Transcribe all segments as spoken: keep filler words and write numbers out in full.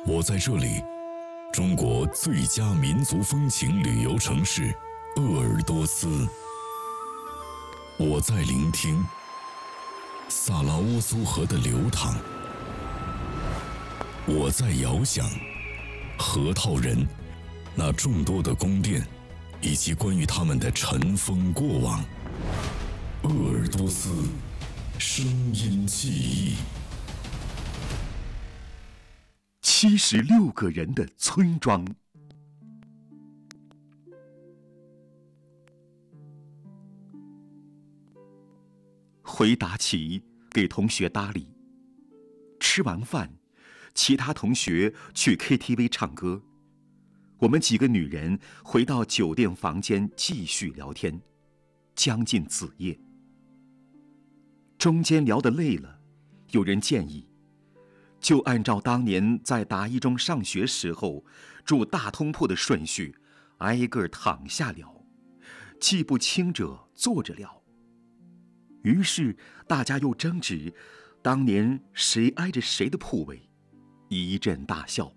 我在这里，中国最佳民族风情旅游城市鄂尔多斯。我在聆听萨拉乌苏河的流淌，我在遥想河套人那众多的宫殿，以及关于他们的尘封过往。鄂尔多斯声音记忆。 七十六个人的村庄。回答起给同学搭理。吃完饭，其他同学去 K T V 唱歌，我们几个女人回到酒店房间继续聊天，将近子夜。中间聊得累了，有人建议就按照当年在达一中上学时候住大通铺的顺序，挨个躺下聊，记不清者坐着聊。于是大家又争执当年谁挨着谁的铺位，一阵大笑。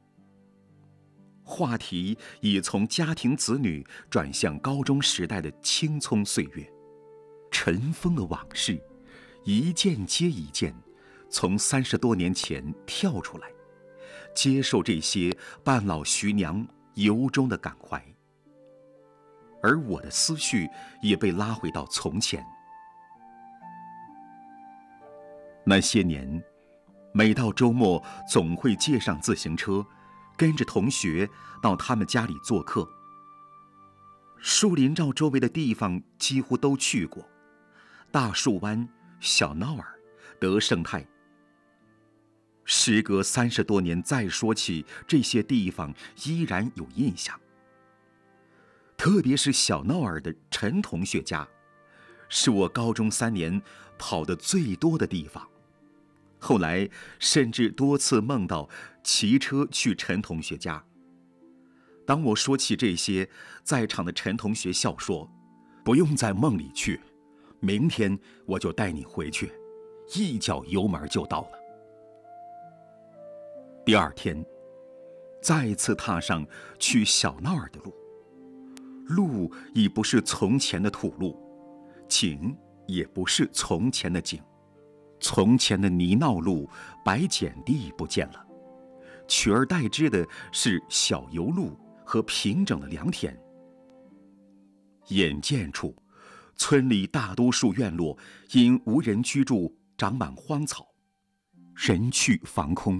话题已从家庭子女转向高中时代的青葱岁月，尘封的往事一件接一件从三十多年前跳出来，接受这些半老徐娘由衷的感怀。而我的思绪也被拉回到从前。那些年，每到周末总会借上自行车，跟着同学到他们家里做客。树林绕周围的地方几乎都去过，大树湾、小闹儿、德胜泰。时隔三十多年再说起这些地方，依然有印象。特别是小闹儿的陈同学家，是我高中三年跑得最多的地方。后来甚至多次梦到骑车去陈同学家。当我说起这些，在场的陈同学笑说：“不用在梦里去，明天我就带你回去，一脚油门就到了。”第二天，再次踏上去小闹儿的路，路已不是从前的土路，景也不是从前的景。从前的泥淖路、白碱地不见了，取而代之的是小油路和平整的良田。眼见处，村里大多数院落因无人居住，长满荒草，人去房空。